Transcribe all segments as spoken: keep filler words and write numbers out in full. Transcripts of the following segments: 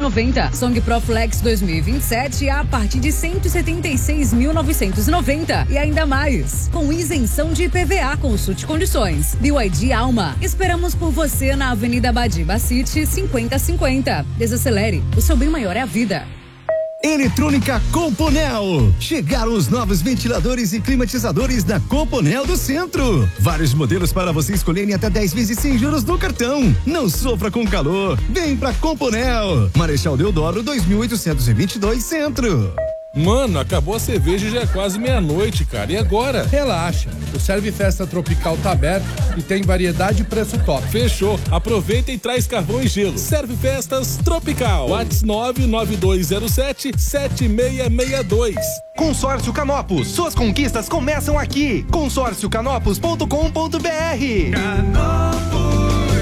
noventa. Song Pro Flex dois mil e vinte e sete a partir de cento e setenta e seis mil novecentos e noventa. E ainda mais, com isenção de I P V A, consulte condições. B Y D Alma. Esperamos por você na Avenida Badiba City, cinquenta cinquenta. Desacelere, o seu bem maior é a vida. Eletrônica Componel. Chegaram os novos ventiladores e climatizadores da Componel do Centro. Vários modelos para você escolher em até dez vezes sem juros no cartão. Não sofra com calor. Vem pra Componel. Marechal Deodoro dois mil oitocentos e vinte e dois Centro. Mano, acabou a cerveja e já é quase meia-noite, cara. E agora? Relaxa, o Serve Festa Tropical tá aberto e tem variedade e preço top. Fechou. Aproveita e traz carvão e gelo. Serve Festas Tropical. WhatsApp nove nove dois zero sete sete seis seis dois. Consórcio Canopus. Suas conquistas começam aqui. consórcio canopus ponto com ponto br. Canopus.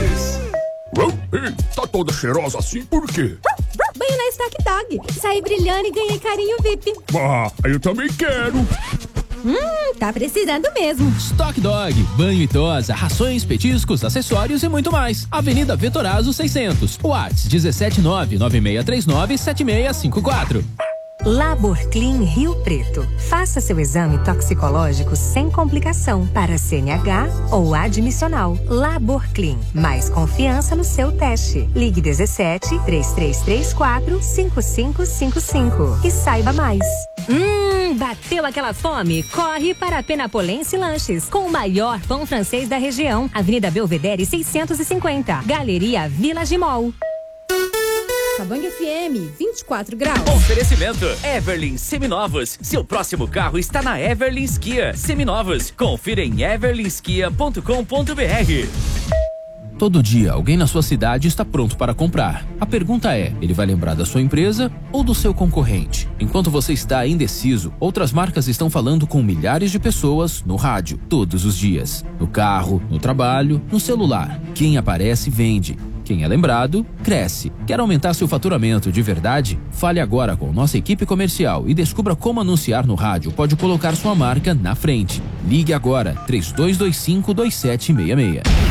Ei, tá toda cheirosa assim por quê? Banho na Stock Dog. Saí brilhando e ganhei carinho V I P. Ah, eu também quero. Hum, tá precisando mesmo. Stock Dog, banho e tosa, rações, petiscos, acessórios e muito mais. Avenida Vetorazo seiscentos. WhatsApp um sete nove nove seis três nove sete seis cinco quatro. Laborclean Rio Preto. Faça seu exame toxicológico sem complicação para C N H ou admissional. Laborclean. Mais confiança no seu teste. Ligue dezessete, três três três quatro, cinco cinco cinco cinco e saiba mais. Hum, bateu aquela fome? Corre para a Penapolense Lanches, com o maior pão francês da região. Avenida Belvedere seiscentos e cinquenta. Galeria Village Mall. Cabangue F M, vinte e quatro graus. Oferecimento Everlin Seminovos. Seu próximo carro está na Everlin Kia. Seminovos. Confira em everlin skia ponto com ponto br. Todo dia, alguém na sua cidade está pronto para comprar. A pergunta é, ele vai lembrar da sua empresa ou do seu concorrente? Enquanto você está indeciso, outras marcas estão falando com milhares de pessoas no rádio, todos os dias. No carro, no trabalho, no celular. Quem aparece, vende. Quem é lembrado, cresce. Quer aumentar seu faturamento de verdade? Fale agora com nossa equipe comercial e descubra como anunciar no rádio pode colocar sua marca na frente. Ligue agora, três dois dois cinco, dois sete seis seis.